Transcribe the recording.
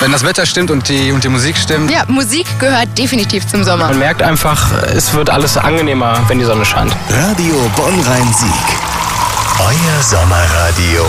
Wenn das Wetter stimmt und die Musik stimmt. Ja, Musik gehört definitiv zum Sommer. Man merkt einfach, es wird alles angenehmer, wenn die Sonne scheint. Radio Bonn-Rhein-Sieg. Euer Sommerradio.